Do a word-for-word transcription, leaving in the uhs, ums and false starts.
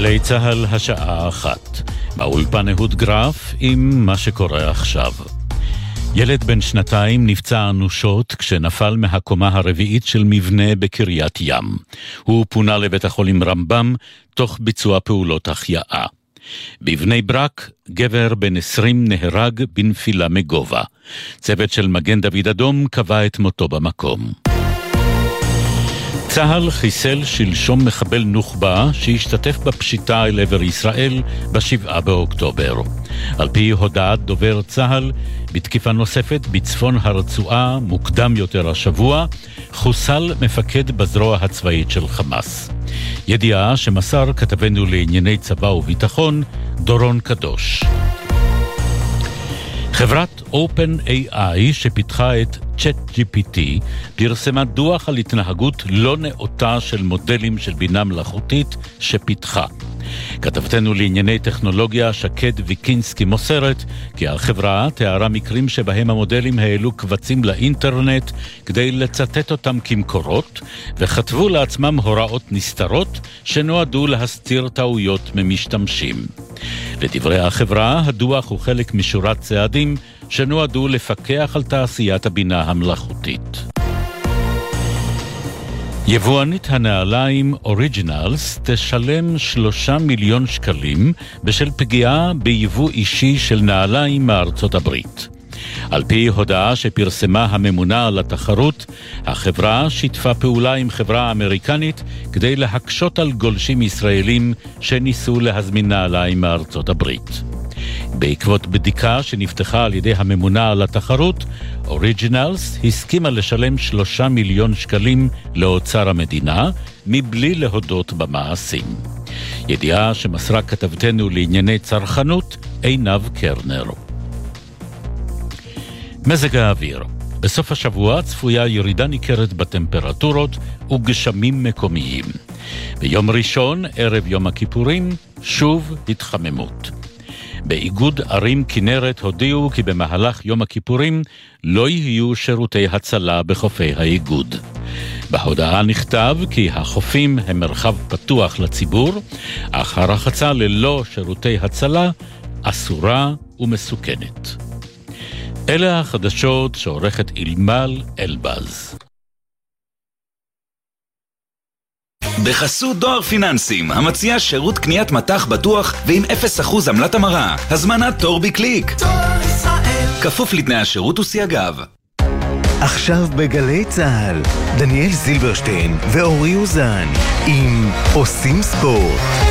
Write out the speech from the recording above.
גלי צהל השעה אחת. באולפן אהוד גרף עם מה שקורה עכשיו. ילד בן שנתיים נפצע אנושות כשנפל מהקומה הרביעית של מבנה בקריית ים. הוא פונה לבית החולים רמב"ם תוך ביצוע פעולות החייאה. בבני ברק, גבר בן עשרים נהרג בנפילה מגובה. צוות של מגן דוד אדום קבע את מותו במקום. צהל חיסל שלשום מחבל נוח'בה שהשתתף בפשיטה אל עבר ישראל בשבעה באוקטובר. על פי הודעת דובר צהל, בתקיפה נוספת בצפון הרצועה מוקדם יותר השבוע, חוסל מפקד בזרוע הצבאית של חמאס. ידיעה שמסר כתבנו לענייני צבא וביטחון, דורון קדוש. חברת OpenAI שפיתחה את צ'אט ג'י פי טי פרסמה דוח על התנהגות לא נאותה של מודלים של בינה מלאכותית שפיתחה. כתבתנו לענייני טכנולוגיה שקד ויקינסקי מוסרת כי החברה תיארה מקרים שבהם המודלים העלו קבצים לאינטרנט כדי לצטט אותם כמקורות וכתבו לעצמם הוראות נסתרות שנועדו להסתיר טעויות ממשתמשים. לדברי החברה, הדוח הוא חלק משורת צעדים שנועדו לפקח על תעשיית הבינה המלאכותית. יבואנית הנעליים אוריג'ינלס תשלם שלושה מיליון שקלים בשל פגיעה ביבוא אישי של נעליים מארצות הברית. על פי הודעה שפרסמה הממונה על התחרות, החברה שיתפה פעולה עם חברה אמריקנית כדי להקשות על גולשים ישראלים שניסו להזמין נעליים מארצות הברית. בעקבות בדיקה שנפתחה על ידי הממונה על התחרות, אוריג'ינלס הסכימה לשלם שלושה מיליון שקלים לאוצר המדינה, מבלי להודות במעשים. ידיעה שמסרה כתבתנו לענייני צרכנות, עינב קרנר. מזג האוויר. בסוף השבוע צפויה ירידה ניכרת בטמפרטורות וגשמים מקומיים. ביום ראשון, ערב יום הכיפורים, שוב התחממות. באיגוד ערים כנרת הודיעו כי במהלך יום הכיפורים לא יהיו שירותי הצלה בחופי האיגוד. בהודעה נכתב כי החופים הם מרחב פתוח לציבור, אך הרחצה ללא שירותי הצלה אסורה ומסוכנת. אלה החדשות שעורכת אילמל אלבז. בחסות דואר פיננסים, המציע שירות קניית מטח בטוח ועם אפס אחוז עמלת המרה. הזמנת תור בקליק. דואר ישראל. כפוף לתנאי השירות וסייגיו. עכשיו בגלי צהל, דניאל זילברשטיין ואורי אוזן עם עושים ספורט.